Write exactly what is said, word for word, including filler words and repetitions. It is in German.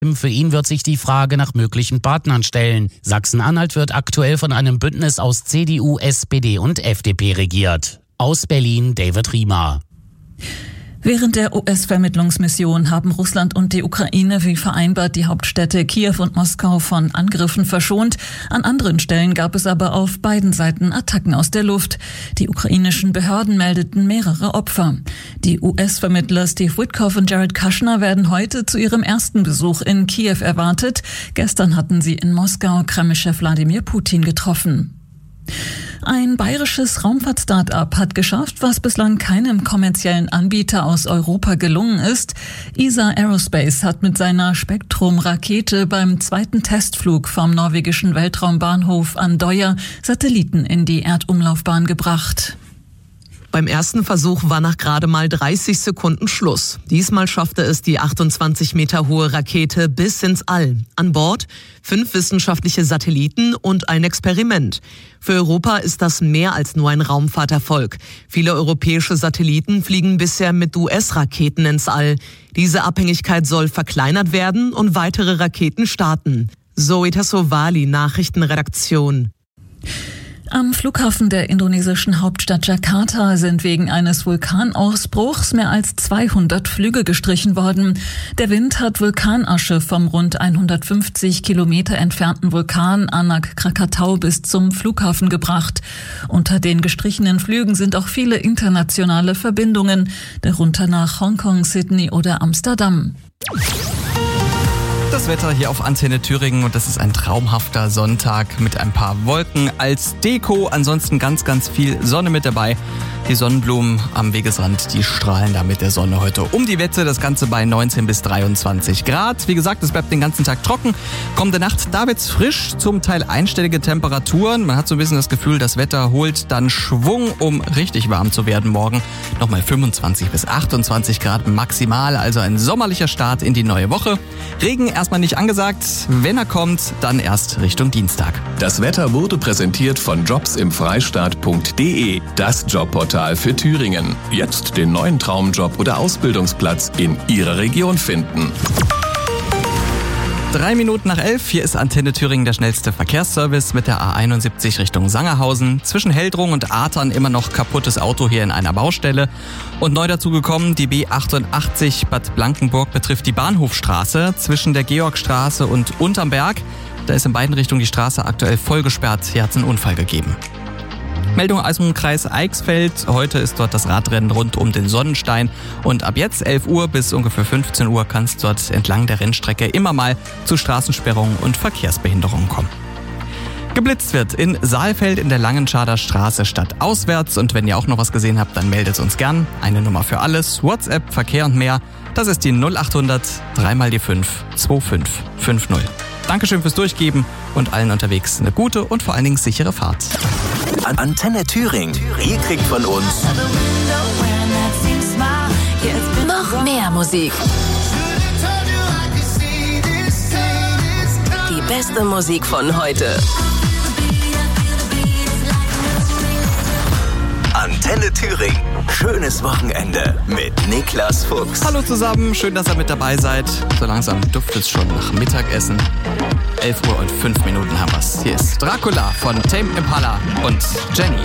Für ihn wird sich die Frage nach möglichen Partnern stellen. Sachsen-Anhalt wird aktuell von einem Bündnis aus C D U, S P D und F D P regiert. Aus Berlin David Riemer. Während der U S-Vermittlungsmission haben Russland und die Ukraine wie vereinbart die Hauptstädte Kiew und Moskau von Angriffen verschont. An anderen Stellen gab es aber auf beiden Seiten Attacken aus der Luft. Die ukrainischen Behörden meldeten mehrere Opfer. Die U S-Vermittler Steve Witkoff und Jared Kushner werden heute zu ihrem ersten Besuch in Kiew erwartet. Gestern hatten sie in Moskau Kreml-Chef Wladimir Putin getroffen. Ein bayerisches Raumfahrt-Start-up hat geschafft, was bislang keinem kommerziellen Anbieter aus Europa gelungen ist. E S A Aerospace hat mit seiner Spektrum-Rakete beim zweiten Testflug vom norwegischen Weltraumbahnhof Andøya Satelliten in die Erdumlaufbahn gebracht. Beim ersten Versuch war nach gerade mal dreißig Sekunden Schluss. Diesmal schaffte es die achtundzwanzig Meter hohe Rakete bis ins All. An Bord fünf wissenschaftliche Satelliten und ein Experiment. Für Europa ist das mehr als nur ein Raumfahrterfolg. Viele europäische Satelliten fliegen bisher mit U S-Raketen ins All. Diese Abhängigkeit soll verkleinert werden und weitere Raketen starten. Zoe Tassovali, Nachrichtenredaktion. Am Flughafen der indonesischen Hauptstadt Jakarta sind wegen eines Vulkanausbruchs mehr als zweihundert Flüge gestrichen worden. Der Wind hat Vulkanasche vom rund hundertfünfzig Kilometer entfernten Vulkan Anak Krakatau bis zum Flughafen gebracht. Unter den gestrichenen Flügen sind auch viele internationale Verbindungen, darunter nach Hongkong, Sydney oder Amsterdam. Das Wetter hier auf Antenne Thüringen und das ist ein traumhafter Sonntag mit ein paar Wolken als Deko. Ansonsten ganz, ganz viel Sonne mit dabei. Die Sonnenblumen am Wegesrand, die strahlen da mit der Sonne heute um die Wette. Das Ganze bei neunzehn bis dreiundzwanzig Grad. Wie gesagt, es bleibt den ganzen Tag trocken. Kommende Nacht, da wird's frisch, zum Teil einstellige Temperaturen. Man hat so ein bisschen das Gefühl, das Wetter holt dann Schwung, um richtig warm zu werden morgen. Nochmal fünfundzwanzig bis achtundzwanzig Grad maximal, also ein sommerlicher Start in die neue Woche. Regen erstmal nicht angesagt. Wenn er kommt, dann erst Richtung Dienstag. Das Wetter wurde präsentiert von jobs im freistaat punkt de, das Jobportal für Thüringen. Jetzt den neuen Traumjob oder Ausbildungsplatz in Ihrer Region finden. Drei Minuten nach elf, hier ist Antenne Thüringen der schnellste Verkehrsservice mit der A einundsiebzig Richtung Sangerhausen. Zwischen Heldrung und Atern immer noch kaputtes Auto hier in einer Baustelle. Und neu dazugekommen, die B achtundachtzig Bad Blankenburg betrifft die Bahnhofstraße zwischen der Georgstraße und Unterm Berg. Da ist in beiden Richtungen die Straße aktuell voll gesperrt. Hier hat es einen Unfall gegeben. Meldung aus dem Kreis Eichsfeld. Heute ist dort das Radrennen rund um den Sonnenstein. Und ab jetzt elf Uhr bis ungefähr fünfzehn Uhr kann es dort entlang der Rennstrecke immer mal zu Straßensperrungen und Verkehrsbehinderungen kommen. Geblitzt wird in Saalfeld in der Langenscharder Straße stadtauswärts. Und wenn ihr auch noch was gesehen habt, dann meldet uns gern. Eine Nummer für alles, WhatsApp, Verkehr und mehr. Das ist die null achthundert drei mal die fünf zwei fünf fünf null. Dankeschön fürs Durchgeben und allen unterwegs eine gute und vor allen Dingen sichere Fahrt. Antenne Thüringen. Ihr kriegt von uns noch mehr Musik. Die beste Musik von heute. Antenne Thüringen. Schönes Wochenende mit Niklas Fuchs. Hallo zusammen, schön, dass ihr mit dabei seid. So langsam duftet es schon nach Mittagessen. elf Uhr und fünf Minuten haben wir's. Hier ist Dracula von Tame Impala und Jenny.